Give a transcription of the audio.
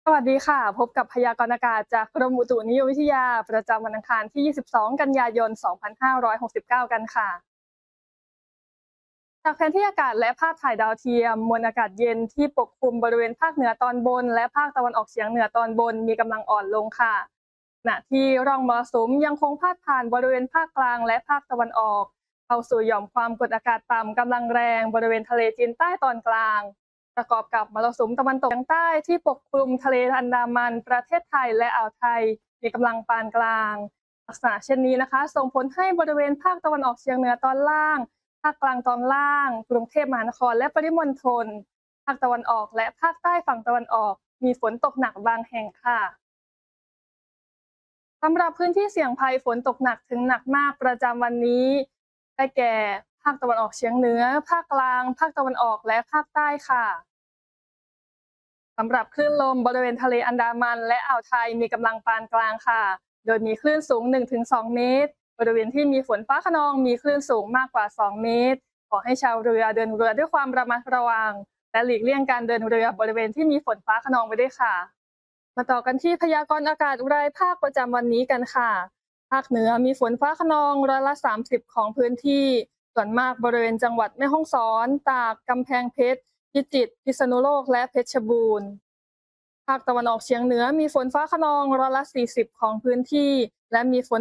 สวัสดีค่ะพบกับพยากรณ์อากาศจากกรมอุตุนิยมวิทยาประจำวันอังคารที่ 22 กันยายน 2569 กันค่ะจากแผนที่อากาศและภาพถ่ายดาวเทียมมวลอากาศเย็นที่ปกคลุมบริเวณภาคเหนือตอนบนและภาคตะวันออกเฉียงเหนือตอนบนมีกำลังอ่อนลงค่ะขณะที่ร่องมรสุมยังคงพาดผ่านบริเวณภาคกลางและภาคตะวันออกเข้าสู่หย่อมความกดอากาศต่ำกำลังแรงบริเวณทะเลจีนใต้ตอนกลางประกอบกับมรสุมตะวันตกเฉียงใต้ที่ปกคลุมทะเลอันดามันประเทศไทยและอ่าวไทยมีกำลังปานกลางลักษณะเช่นนี้นะคะส่งผลให้บริเวณภาคตะวันออกเฉียงเหนือตอนล่างภาคกลางตอนล่างกรุงเทพมหานครและปริมณฑลภาคตะวันออกและภาคใต้ฝั่งตะวันออกมีฝนตกหนักบางแห่งค่ะสำหรับพื้นที่เสี่ยงภัยฝนตกหนักถึงหนักมากประจำวันนี้ได้แก่ภาคตะวันออกเฉียงเหนือภาคกลางภาคตะวันออกและภาคใต้ค่ะสำหรับคลื่นลมบริเวณทะเลอันดามันและอ่าวไทยมีกำลังปานกลางค่ะโดยมีคลื่นสูง 1-2 เมตรบริเวณที่มีฝนฟ้าคะนองมีคลื่นสูงมากกว่า 2 เมตรขอให้ชาวเรือเดินเรือด้วยความระมัดระวังและหลีกเลี่ยงการเดินเรือบริเวณที่มีฝนฟ้าคะนองไปด้วยค่ะ มาต่อกันที่พยากรณ์อากาศรายภาคประจำวันนี้กันค่ะภาคเหนือมีฝนฟ้าคะนอง30%ของพื้นที่ส่วนมากบริเวณจังหวัดแม่ฮ่องสอนตากกำแพงเพชรพิจิตรพิษณุโลกและเพชรบูรณ์ภาคตะวันออกเฉียงเหนือมีฝนฟ้าคะนอง40%ของพื้นที่และมีฝน